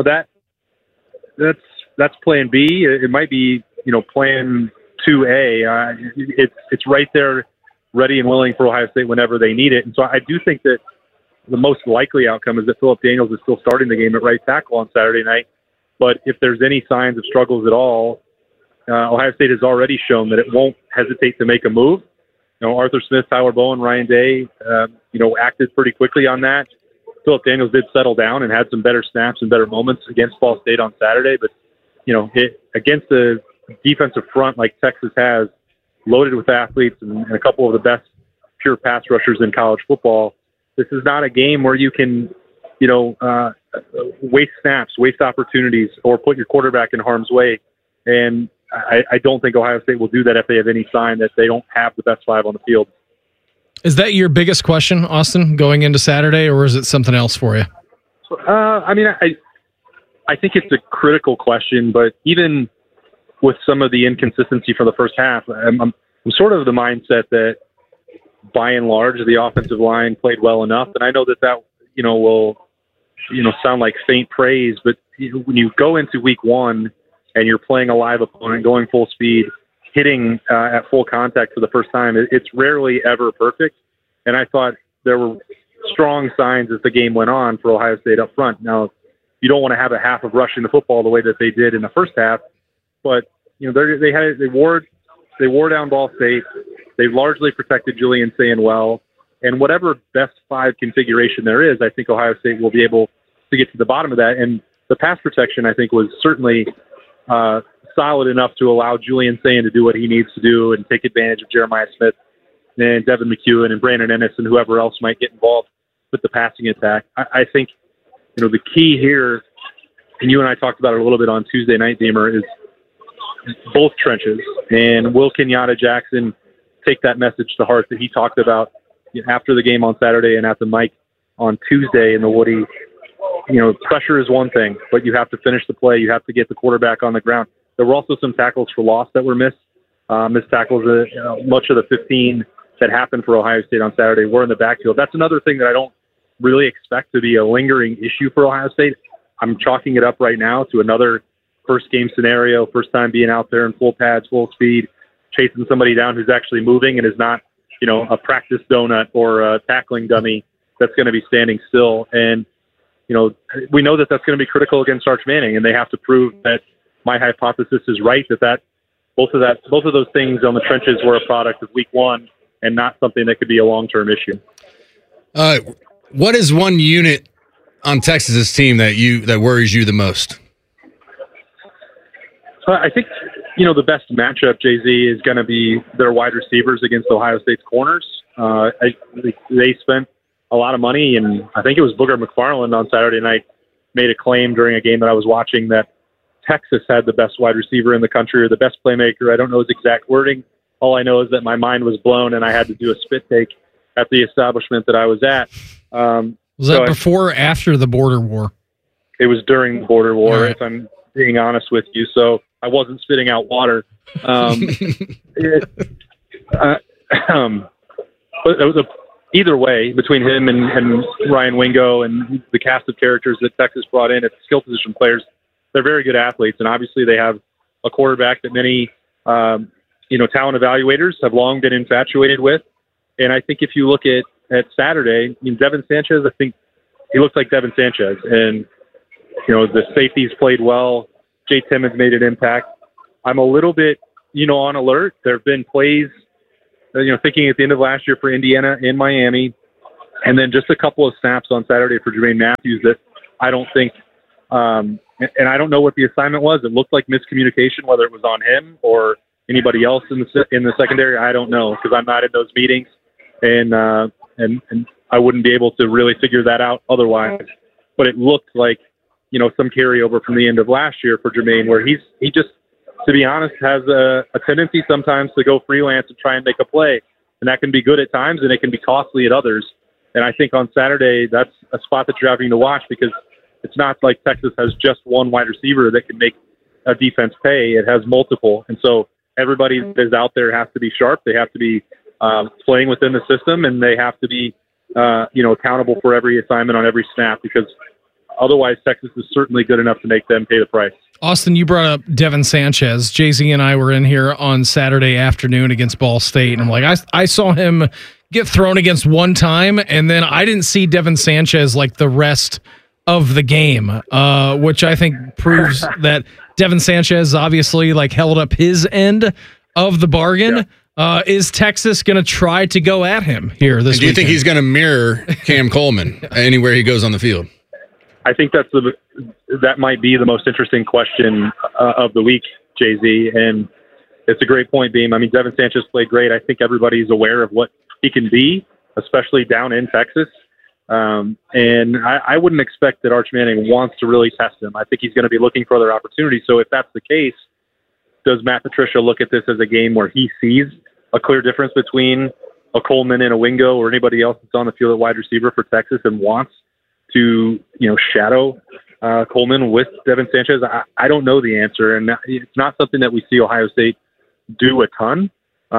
that's plan B. It might be, you know, plan 2A. It's right there, ready and willing for Ohio State whenever they need it. And so I do think that the most likely outcome is that Philip Daniels is still starting the game at right tackle on Saturday night. But if there's any signs of struggles at all, Ohio State has already shown that it won't hesitate to make a move. You know, Arthur Smith, Tyler Bowen, Ryan Day, you know, acted pretty quickly on that. Philip Daniels did settle down and had some better snaps and better moments against Ball State on Saturday. But, you know, against a defensive front like Texas has, loaded with athletes and a couple of the best pure pass rushers in college football, this is not a game where you can, you know, waste snaps, waste opportunities, or put your quarterback in harm's way. And I don't think Ohio State will do that if they have any sign that they don't have the best five on the field. Is that your biggest question, Austin, going into Saturday, or is it something else for you? I mean, I think it's a critical question, but even with some of the inconsistency from the first half, I'm sort of the mindset that by and large the offensive line played well enough. And I know that you know, will, you know, sound like faint praise, but when you go into week one and you're playing a live opponent, going full speed, hitting at full contact for the first time, it's rarely ever perfect. And I thought there were strong signs as the game went on for Ohio State up front. Now, you don't want to have a half of rushing the football the way that they did in the first half, but you know, they wore down Ball State. They largely protected Julian Sayin well, and whatever best five configuration there is, I think Ohio State will be able to get to the bottom of that. And the pass protection, I think, was certainly solid enough to allow Julian Sayin to do what he needs to do and take advantage of Jeremiah Smith and Devin McEwen and Brandon Ennis and whoever else might get involved with the passing attack. I think, you know, the key here, and you and I talked about it a little bit on Tuesday night, Deemer, is both trenches. And will Kenyatta Jackson take that message to heart that he talked about after the game on Saturday and at the mic on Tuesday in the Woody? You know, pressure is one thing, but you have to finish the play. You have to get the quarterback on the ground. There were also some tackles for loss that were missed. Missed tackles, much of the 15 that happened for Ohio State on Saturday were in the backfield. That's another thing that I don't really expect to be a lingering issue for Ohio State. I'm chalking it up right now to another first game scenario, first time being out there in full pads, full speed, chasing somebody down who's actually moving and is not, you know, a practice donut or a tackling dummy that's going to be standing still. And, you know, we know that that's going to be critical against Arch Manning, and they have to prove that my hypothesis is right, that both of those things on the trenches were a product of week one and not something that could be a long-term issue. What is one unit on Texas's team that worries you the most? I think, you know, the best matchup, Jay-Z, is going to be their wide receivers against Ohio State's corners. They spent a lot of money, and I think it was Booger McFarland on Saturday night made a claim during a game that I was watching that Texas had the best wide receiver in the country or the best playmaker. I don't know his exact wording, All I know is that my mind was blown and I had to do a spit take at the establishment that I was at. Was that before or after the border war? It was during the border war, right, if I'm being honest with you. So I wasn't spitting out water. But it was either way, between him and Ryan Wingo and the cast of characters that Texas brought in as skill position players, they're very good athletes. And obviously they have a quarterback that many, talent evaluators have long been infatuated with. And I think if you look at Saturday, Devin Sanchez, I think he looks like Devin Sanchez. And, the safeties played well. Jay Timmons made an impact. I'm a little bit, on alert. There have been plays, thinking at the end of last year for Indiana and Miami, and then just a couple of snaps on Saturday for Jermaine Matthews that I don't think, and I don't know what the assignment was. It looked like miscommunication, whether it was on him or anybody else in the secondary. I don't know, because I'm not in those meetings, and I wouldn't be able to really figure that out otherwise. But it looked like, some carryover from the end of last year for Jermaine, where he just, to be honest, has a tendency sometimes to go freelance and try and make a play. And that can be good at times and it can be costly at others. And I think on Saturday, that's a spot that you're having to watch, because it's not like Texas has just one wide receiver that can make a defense pay. It has multiple. And so everybody that is out there has to be sharp. They have to be playing within the system, and they have to be, accountable for every assignment on every snap, because otherwise Texas is certainly good enough to make them pay the price. Austin, you brought up Devin Sanchez. Jay-Z and I were in here on Saturday afternoon against Ball State, and I'm like, I saw him get thrown against one time, and then I didn't see Devin Sanchez like the rest of the game, which I think proves that Devin Sanchez obviously held up his end of the bargain. Yeah. Is Texas going to try to go at him here this weekend? Do you think he's going to mirror Cam Coleman anywhere he goes on the field? I think that might be the most interesting question of the week, Jay-Z, and it's a great point, Beam. I mean, Devin Sanchez played great. I think everybody's aware of what he can be, especially down in Texas. And I wouldn't expect that Arch Manning wants to really test him. I think he's going to be looking for other opportunities. So if that's the case, does Matt Patricia look at this as a game where he sees a clear difference between a Coleman and a Wingo or anybody else that's on the field at wide receiver for Texas and wants to, shadow Coleman with Devin Sanchez? I don't know the answer, and it's not something that we see Ohio State do a ton.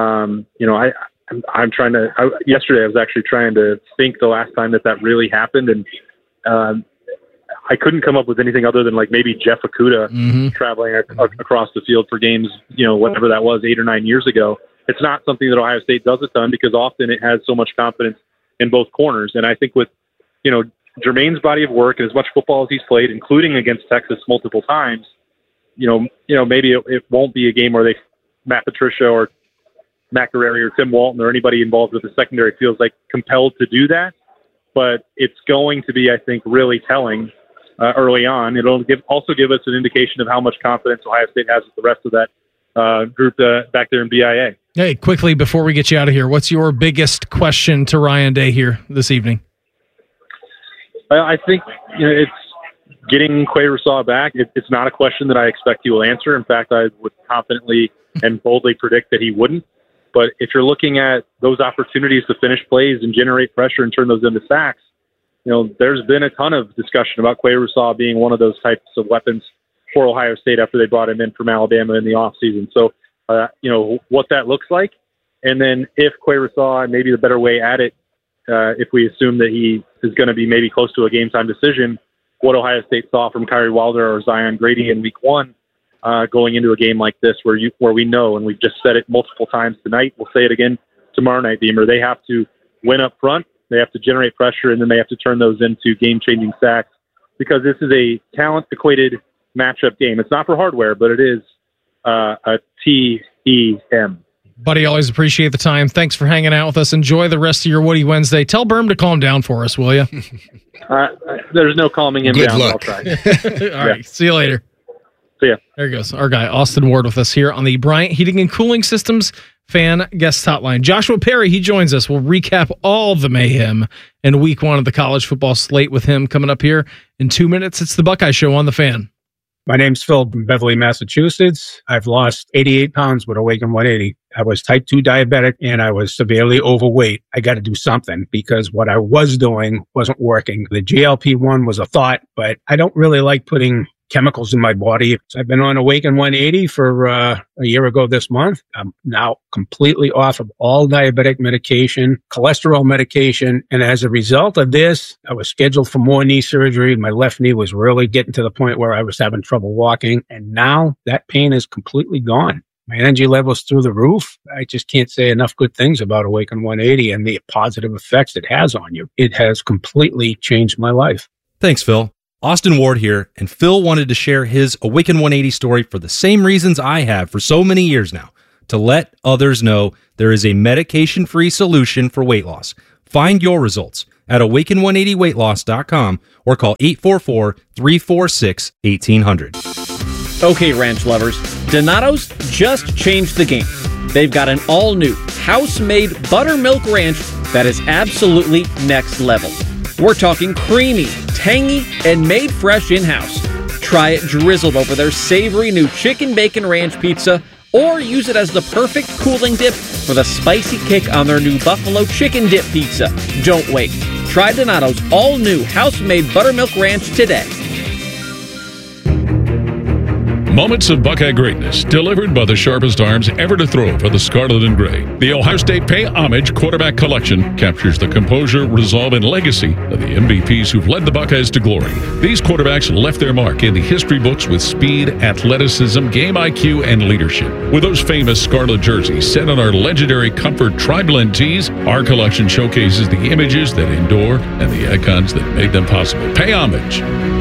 I'm trying to. Yesterday, I was actually trying to think the last time that really happened, and I couldn't come up with anything other than maybe Jeff Okudah traveling across the field for games, whatever that was, 8 or 9 years ago. It's not something that Ohio State does a ton, because often it has so much confidence in both corners. And I think with, Jermaine's body of work and as much football as he's played, including against Texas multiple times, maybe it won't be a game where Matt Patricia or Matt Guerreri or Tim Walton or anybody involved with the secondary feels compelled to do that. But it's going to be, I think, really telling early on. It'll also give us an indication of how much confidence Ohio State has with the rest of that group back there in BIA. Hey, quickly before we get you out of here, what's your biggest question to Ryan Day here this evening? I think it's getting Quay Rousseau back. It's not a question that I expect he will answer. In fact, I would confidently and boldly predict that he wouldn't. But if you're looking at those opportunities to finish plays and generate pressure and turn those into sacks, there's been a ton of discussion about Quay Rousseau being one of those types of weapons for Ohio State after they brought him in from Alabama in the offseason. So, what that looks like. And then if Quay Rousseau, and maybe the better way at it, if we assume that he is going to be maybe close to a game-time decision, what Ohio State saw from Kyrie Wilder or Zion Grady in week 1, going into a game like this where we know, and we've just said it multiple times tonight, we'll say it again tomorrow night, Beamer, they have to win up front, they have to generate pressure, and then they have to turn those into game-changing sacks, because this is a talent-equated matchup game. It's not for hardware, but it is a TEM. Buddy, always appreciate the time. Thanks for hanging out with us. Enjoy the rest of your Woody Wednesday. Tell Berm to calm down for us, will you? There's no calming him Good down. luck. I'll try. All right. See you later. See ya. There he goes. Our guy, Austin Ward, with us here on the Bryant Heating and Cooling Systems fan guest hotline. Joshua Perry, he joins us. We'll recap all the mayhem in week 1 of the college football slate with him coming up here in 2 minutes. It's the Buckeye Show on the Fan. My name's Phil from Beverly, Massachusetts. I've lost 88 pounds with Awaken 180. I was type 2 diabetic and I was severely overweight. I got to do something because what I was doing wasn't working. The GLP-1 was a thought, but I don't really like putting chemicals in my body. So I've been on Awaken 180 for a year ago this month. I'm now completely off of all diabetic medication, cholesterol medication. And as a result of this, I was scheduled for more knee surgery. My left knee was really getting to the point where I was having trouble walking. And now that pain is completely gone. My energy level's through the roof. I just can't say enough good things about Awaken 180 and the positive effects it has on you. It has completely changed my life. Thanks, Phil. Austin Ward here, and Phil wanted to share his Awaken 180 story for the same reasons I have for so many years now, to let others know there is a medication-free solution for weight loss. Find your results at awaken180weightloss.com or call 844-346-1800. Okay, ranch lovers, Donato's just changed the game. They've got an all-new, house-made buttermilk ranch that is absolutely next level. We're talking creamy, tangy, and made fresh in-house. Try it drizzled over their savory new chicken bacon ranch pizza, or use it as the perfect cooling dip for the spicy kick on their new buffalo chicken dip pizza. Don't wait. Try Donato's all-new house-made buttermilk ranch today. Moments of Buckeye greatness delivered by the sharpest arms ever to throw for the Scarlet and Gray. The Ohio State Pay Homage Quarterback Collection captures the composure, resolve, and legacy of the MVPs who've led the Buckeyes to glory. These quarterbacks left their mark in the history books with speed, athleticism, game IQ, and leadership. With those famous Scarlet jerseys set on our legendary Comfort Tri-Blend tees, our collection showcases the images that endure and the icons that made them possible. Pay homage.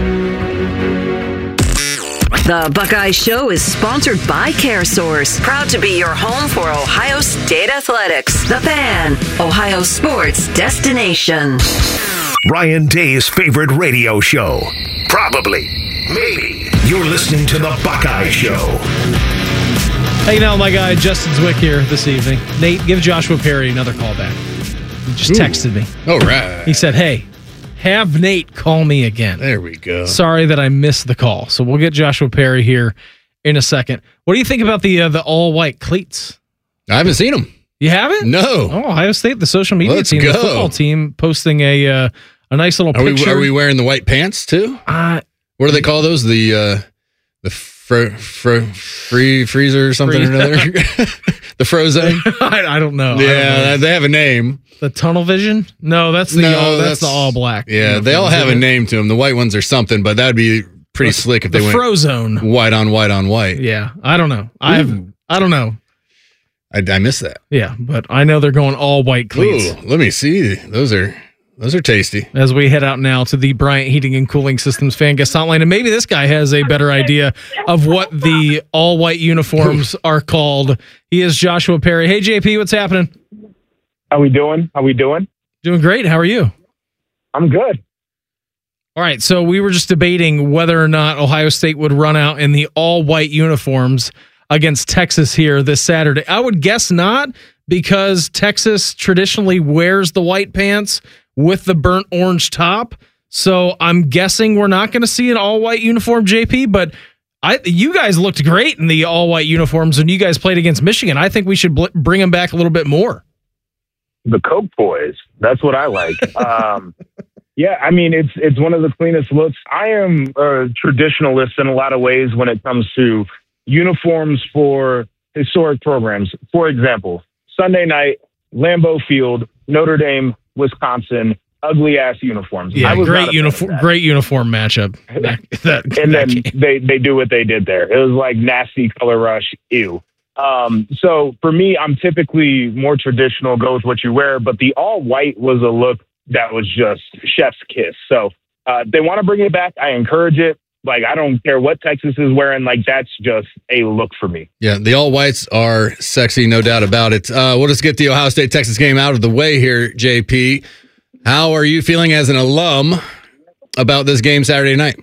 The Buckeye Show is sponsored by CareSource, proud to be your home for Ohio State Athletics. The Fan, Ohio sports destination. Ryan Day's favorite radio show. Probably. Maybe. You're listening to The Buckeye Show. Hanging out with my guy, Justin Zwick here this evening. Nate, give Joshua Perry another call back. He just texted me. All right. He said, hey, have Nate call me again. There we go. Sorry that I missed the call. So we'll get Joshua Perry here in a second. What do you think about the all-white cleats? I haven't seen them. You haven't? No. Oh, Ohio State, the social media Let's team, go. the football team, posting a nice little picture. Are we wearing the white pants too? What do they call those? The free freezer or something or another? The Frozone? I don't know. Yeah, they have a name. The tunnel vision? No, that's the all black. Yeah, they all have a name to them. The white ones are something, but that'd be pretty slick if they went Frozone. White on white on white. Yeah, I don't know. I don't know. I missed that. Yeah, but I know they're going all white cleats. Ooh, let me see. Those are tasty. As we head out now to the Bryant Heating and Cooling Systems fan guest hotline, and maybe this guy has a better idea of what the all white uniforms are called. He is Joshua Perry. Hey, JP, what's happening? How we doing? Doing great. How are you? I'm good. All right. So we were just debating whether or not Ohio State would run out in the all white uniforms against Texas here this Saturday. I would guess not, because Texas traditionally wears the white pants with the burnt orange top. So I'm guessing we're not going to see an all white uniform, JP, but you guys looked great in the all white uniforms when you guys played against Michigan. I think we should bring them back a little bit more. The Coke boys. That's what I like. Yeah, I mean, it's one of the cleanest looks. I am a traditionalist in a lot of ways when it comes to uniforms for historic programs. For example, Sunday night, Lambeau Field, Notre Dame, Wisconsin, ugly ass uniforms. Yeah, great uniform matchup. And then they do what they did there. It was like nasty color rush. Ew. So for me, I'm typically more traditional, go with what you wear, but the all white was a look that was just chef's kiss. So they want to bring it back. I encourage it. Like, I don't care what Texas is wearing. Like, that's just a look for me. Yeah, the all whites are sexy, no doubt about it. We'll just get the Ohio State Texas game out of the way here, JP. How are you feeling as an alum about this game Saturday night?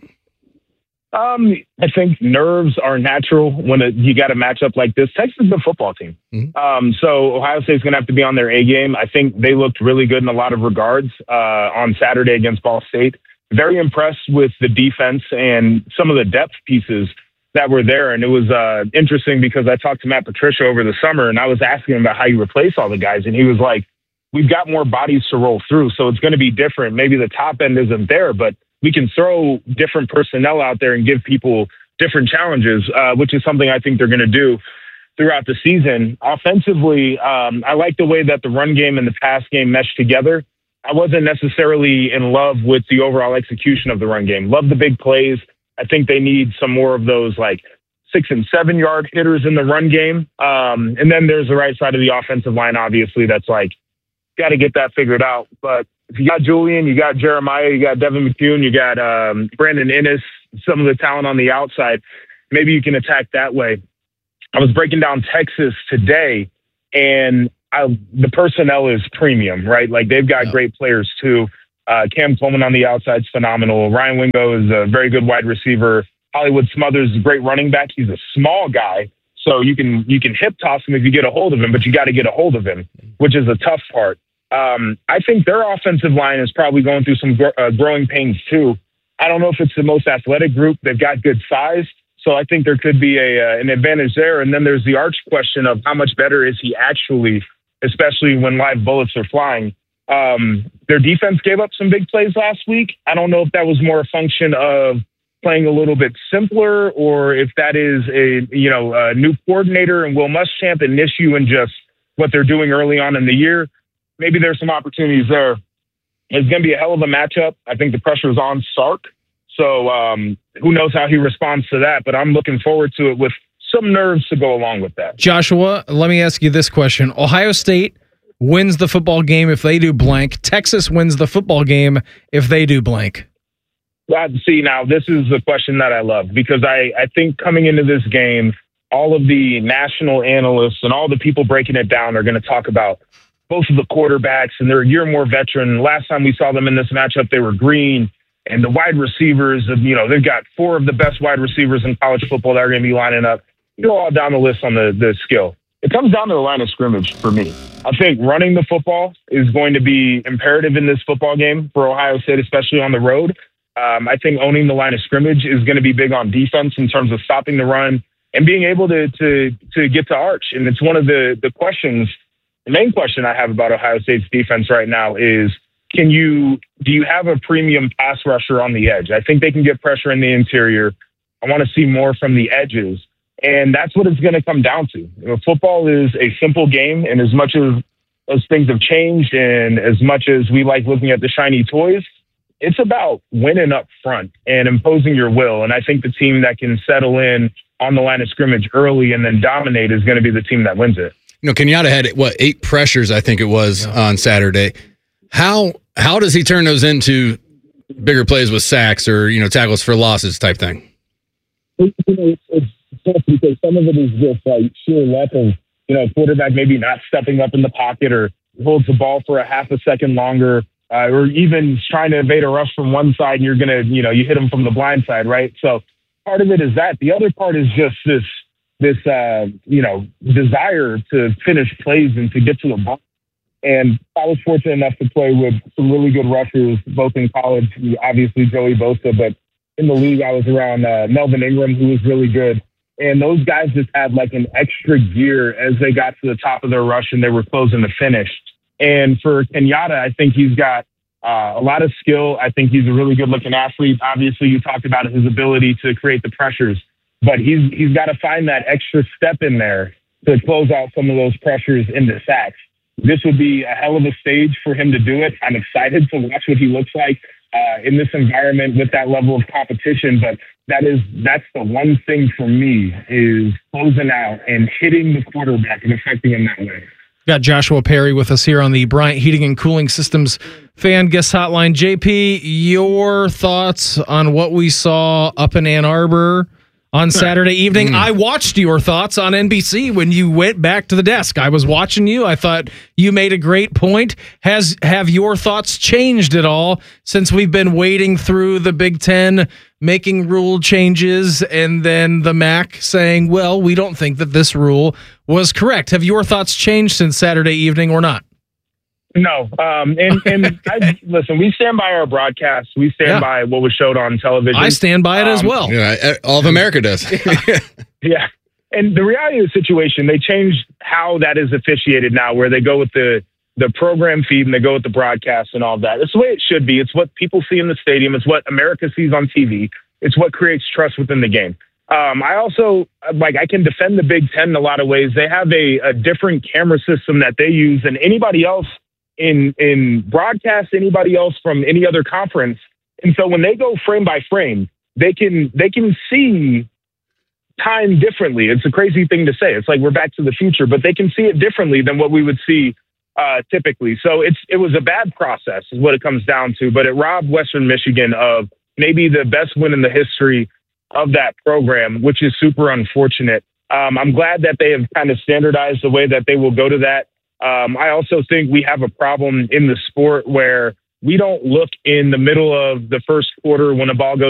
I think nerves are natural when you got a matchup like this. Texas is a football team. Mm-hmm. So Ohio State's going to have to be on their A game. I think they looked really good in a lot of regards on Saturday against Ball State. very impressed with the defense and some of the depth pieces that were there. And it was interesting because I talked to Matt Patricia over the summer, and I was asking him about how you replace all the guys. And he was like, we've got more bodies to roll through, so it's going to be different. Maybe the top end isn't there, but we can throw different personnel out there and give people different challenges, which is something I think they're going to do throughout the season. Offensively, I like the way that the run game and the pass game mesh together. I wasn't necessarily in love with the overall execution of the run game. Love the big plays. I think they need some more of those like 6 and 7 yard hitters in the run game. And then there's the right side of the offensive line, obviously, that's like, got to get that figured out. But if you got Julian, you got Jeremiah, you got Devin McCune, you got Brandon Innes, some of the talent on the outside, maybe you can attack that way. I was breaking down Texas today, and the personnel is premium, right? Like, they've got great players too. Cam Coleman on the outside is phenomenal. Ryan Wingo is a very good wide receiver. Hollywood Smothers is a great running back. He's a small guy, so you can hip toss him if you get a hold of him, but you got to get a hold of him, which is a tough part. I think their offensive line is probably going through some growing pains too. I don't know if it's the most athletic group. They've got good size, so I think there could be an advantage there. And then there's the arch question of how much better is he actually, especially when live bullets are flying. Their defense gave up some big plays last week. I don't know if that was more a function of playing a little bit simpler, or if that is a new coordinator and Will Muschamp, an issue in just what they're doing early on in the year. Maybe there's some opportunities there. It's going to be a hell of a matchup. I think the pressure is on Sark. So who knows how he responds to that, but I'm looking forward to it with some nerves to go along with that. Joshua, let me ask you this question. Ohio State wins the football game if they do blank. Texas wins the football game if they do blank. See, now this is the question that I love, because I think coming into this game, all of the national analysts and all the people breaking it down are going to talk about both of the quarterbacks, and they're a year more veteran. Last time we saw them in this matchup, they were green. And the wide receivers, they've got 4 of the best wide receivers in college football that are going to be lining up. You go all down the list on the skill. It comes down to the line of scrimmage for me. I think running the football is going to be imperative in this football game for Ohio State, especially on the road. I think owning the line of scrimmage is going to be big on defense in terms of stopping the run and being able to get to arch. And it's one of the questions. The main question I have about Ohio State's defense right now is, do you have a premium pass rusher on the edge? I think they can get pressure in the interior. I want to see more from the edges. And that's what it's going to come down to. Football is a simple game, and as much as things have changed and as much as we like looking at the shiny toys, it's about winning up front and imposing your will. And I think the team that can settle in on the line of scrimmage early and then dominate is going to be the team that wins it. Kenyatta had 8 pressures, I think it was, on Saturday. How does he turn those into bigger plays with sacks or tackles for losses type thing? It's tough because some of it is just like sheer luck of quarterback maybe not stepping up in the pocket or holds the ball for a half a second longer, or even trying to evade a rush from one side and you're gonna you hit him from the blind side, right? So part of it is that. The other part is just this desire to finish plays and to get to the ball. And I was fortunate enough to play with some really good rushers, both in college, obviously Joey Bosa, but in the league I was around Melvin Ingram, who was really good. And those guys just had like an extra gear as they got to the top of their rush and they were closing the finish. And for Kenyatta, I think he's got a lot of skill. I think he's a really good looking athlete. Obviously, you talked about his ability to create the pressures, but he's got to find that extra step in there to close out some of those pressures into sacks. This would be a hell of a stage for him to do it. I'm excited to watch what he looks like in this environment with that level of competition. But that's the one thing for me is closing out and hitting the quarterback and affecting him that way. Got Joshua Perry with us here on the Bryant Heating and Cooling Systems Fan Guest Hotline. JP, your thoughts on what we saw up in Ann Arbor on Saturday evening? I watched your thoughts on NBC when you went back to the desk. I was watching you. I thought you made a great point. Have your thoughts changed at all since we've been wading through the Big Ten, making rule changes, and then the MAC saying, well, we don't think that this rule was correct? Have your thoughts changed since Saturday evening or not? No. Listen, we stand by our broadcasts. We stand by what was showed on television. I stand by it as well. Yeah, all of America does. Yeah. And the reality of the situation, they changed how that is officiated now, where they go with the program feed and they go with the broadcast and all of that. It's the way it should be. It's what people see in the stadium. It's what America sees on TV. It's what creates trust within the game. I also, I can defend the Big Ten in a lot of ways. They have a different camera system that they use than anybody else in broadcast, anybody else from any other conference. And so when they go frame by frame, they can see time differently. It's a crazy thing to say. It's like we're Back to the Future, but they can see it differently than what we would see typically. So it was a bad process is what it comes down to, but it robbed Western Michigan of maybe the best win in the history of that program, which is super unfortunate. I'm glad that they have kind of standardized the way that they will go to that. I also think we have a problem in the sport where we don't look in the middle of the first quarter when a ball goes